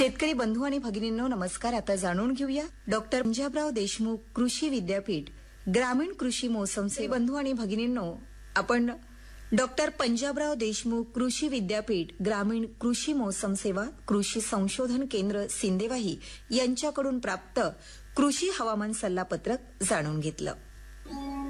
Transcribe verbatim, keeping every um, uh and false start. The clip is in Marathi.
शेतकरी बंधू आणि भगिनींनो नमस्कार. आता जाणून घेऊया डॉक्टर पंजाबराव देशमुख कृषी विद्यापीठ ग्रामीण कृषी मोसम से बंधू आणि भगिनींनो आपण डॉक्टर पंजाबराव देशमुख कृषी विद्यापीठ ग्रामीण कृषी मोसम सेवा कृषी संशोधन केंद्र सिंदेवाही यांच्याकडून प्राप्त कृषी हवामान सल्लापत्रक जाणून घेतलं.